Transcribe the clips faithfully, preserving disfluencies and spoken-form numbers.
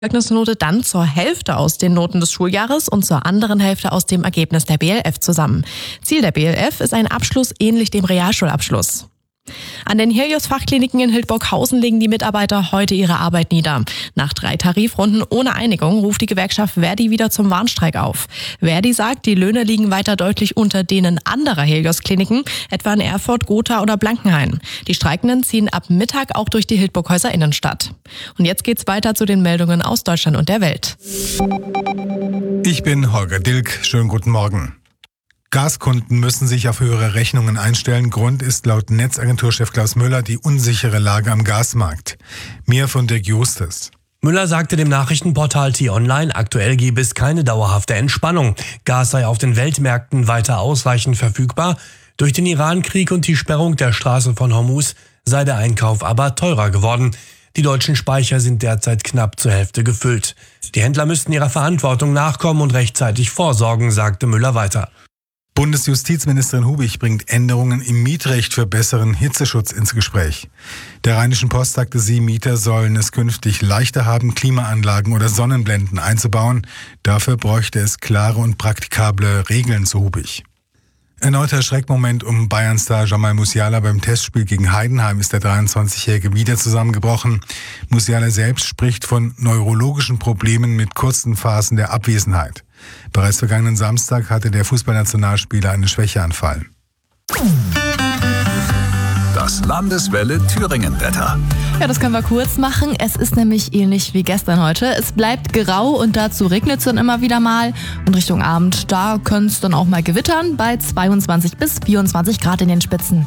Zeugnisnote dann zur Hälfte aus den Noten des Schuljahres und zur anderen Hälfte aus dem Ergebnis der B L F zusammen. Ziel der B L F ist ein Abschluss ähnlich dem Realschulabschluss. An den Helios-Fachkliniken in Hildburghausen legen die Mitarbeiter heute ihre Arbeit nieder. Nach drei Tarifrunden ohne Einigung ruft die Gewerkschaft Verdi wieder zum Warnstreik auf. Verdi sagt, die Löhne liegen weiter deutlich unter denen anderer Helios-Kliniken, etwa in Erfurt, Gotha oder Blankenhain. Die Streikenden ziehen ab Mittag auch durch die Hildburghäuser Innenstadt. Und jetzt geht's weiter zu den Meldungen aus Deutschland und der Welt. Ich bin Holger Dilk. Schönen guten Morgen. Gaskunden müssen sich auf höhere Rechnungen einstellen. Grund ist laut Netzagenturchef Klaus Müller die unsichere Lage am Gasmarkt. Mehr von Dirk Justus. Müller sagte dem Nachrichtenportal T-Online, aktuell gebe es keine dauerhafte Entspannung. Gas sei auf den Weltmärkten weiter ausreichend verfügbar. Durch den Iran-Krieg und die Sperrung der Straße von Hormuz sei der Einkauf aber teurer geworden. Die deutschen Speicher sind derzeit knapp zur Hälfte gefüllt. Die Händler müssten ihrer Verantwortung nachkommen und rechtzeitig vorsorgen, sagte Müller weiter. Bundesjustizministerin Hubig bringt Änderungen im Mietrecht für besseren Hitzeschutz ins Gespräch. Der Rheinischen Post sagte sie, Mieter sollen es künftig leichter haben, Klimaanlagen oder Sonnenblenden einzubauen. Dafür bräuchte es klare und praktikable Regeln, so Hubig. Erneuter Schreckmoment um Bayern-Star Jamal Musiala beim Testspiel gegen Heidenheim ist der dreiundzwanzigjährige wieder zusammengebrochen. Musiala selbst spricht von neurologischen Problemen mit kurzen Phasen der Abwesenheit. Bereits vergangenen Samstag hatte der Fußballnationalspieler einen Schwächeanfall. Das Landeswelle Thüringen-Wetter. Ja, das können wir kurz machen. Es ist nämlich ähnlich wie gestern heute. Es bleibt grau und dazu regnet es dann immer wieder mal. Und Richtung Abend, da können es dann auch mal gewittern bei zweiundzwanzig bis vierundzwanzig Grad in den Spitzen.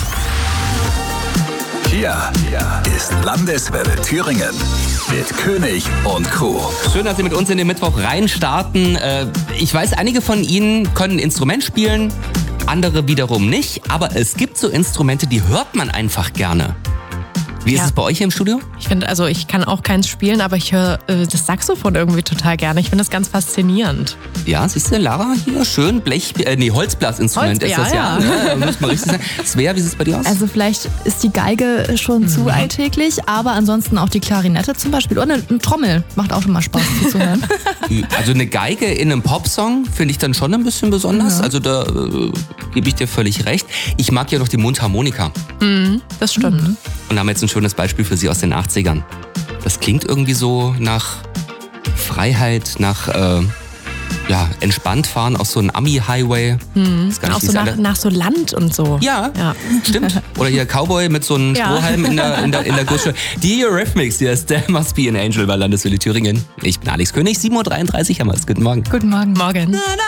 Hier ist Landeswelle Thüringen mit König und Crew. Schön, dass Sie mit uns in den Mittwoch reinstarten. Ich weiß, einige von Ihnen können ein Instrument spielen, andere wiederum nicht. Aber es gibt so Instrumente, die hört man einfach gerne. Wie ist Ja. es bei euch hier im Studio? Ich finde, also ich kann auch keins spielen, aber ich höre äh, das Saxophon irgendwie total gerne. Ich finde das ganz faszinierend. Ja, siehst du, Lara hier schön Blech, äh, nee, Holzblasinstrument Holz- ist das ja. ja, ja. Muss man richtig sagen. Svea, wie sieht es bei dir aus? Also vielleicht ist die Geige schon zu alltäglich, aber ansonsten auch die Klarinette zum Beispiel. Oder eine, eine Trommel macht auch schon mal Spaß zuzuhören. Also eine Geige in einem Popsong finde ich dann schon ein bisschen besonders. Ja. Also da äh, gebe ich dir völlig recht. Ich mag ja noch die Mundharmonika. Das stimmt. Und haben jetzt ein schönes Beispiel für Sie aus den achtzigern. Das klingt irgendwie so nach Freiheit, nach äh, ja, entspannt fahren auf so einem Ami-Highway. Ist gar nicht, Auch wie so es nach, alle- nach so Land und so. Ja, Ja. stimmt. Oder hier Cowboy mit so einem Ja. Strohhalm in der, in der, in der Gutsche. Die Eurythmics, hier ist There Must Be an Angel bei Landeswelle Thüringen. Ich bin Alex König, sieben Uhr dreiunddreißig haben wir es. Guten Morgen. Guten Morgen. Morgen.